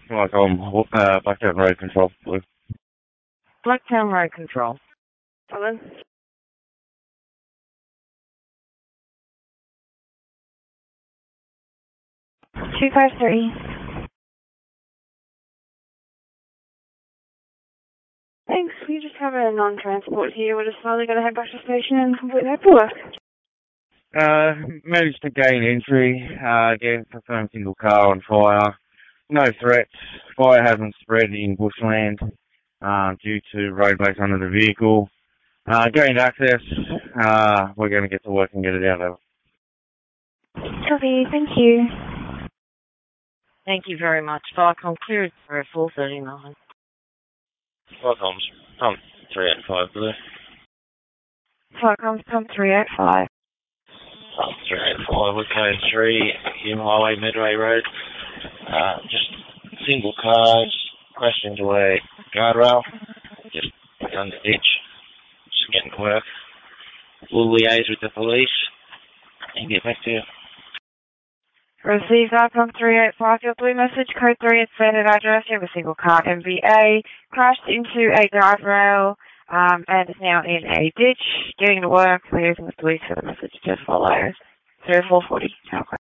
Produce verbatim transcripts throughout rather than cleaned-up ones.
Like on uh, Blacktown Road Control, Blue. Blacktown Road Control. Seven. two five three. Thanks, we just have a non-transport here. We're just slowly going to head back to the station and complete the paperwork. Uh, managed to gain entry, uh, again, confirmed single car on fire. No threats. Fire hasn't spread in bushland, uh, due to roadways under the vehicle. Uh, gained access, uh, we're going to get to work and get it out of. Copy, thank you. Thank you very much. Firecom cleared for four thirty-nine. Firecom's pump three eight five, Blue. Firecom's pump three eight five. Pump three eight five, with code three, Hume Highway, Medway Road. Uh, just single cars, crashed into a guardrail, just done the ditch, just getting to work. We'll liaise with the police and get back to you. Received Firecom three eight five, your blue message, code three, it's stated address, you have a single car M V A, crashed into a guardrail, um, and is now in a ditch, getting to work, liaising with police for the message to follow. zero four forty, okay.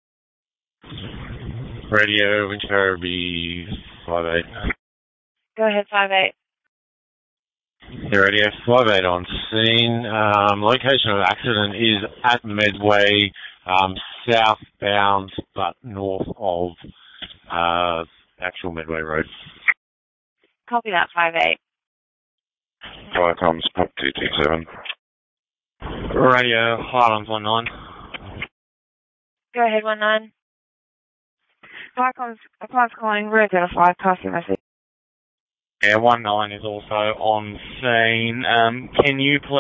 Radio, Winchester be five eight. Go ahead, five eight. Yeah, radio, five eight on scene. Um, location of accident is at Medway, um, southbound, but north of, uh, actual Medway Road. Copy that, five eight. Firecom's pop two two seven. Radio, Highlands one nine. Go ahead, one nine. Firecom's, Firecom's calling, we're identified, pass your message. Yeah, one nine is also on scene. Um, can you please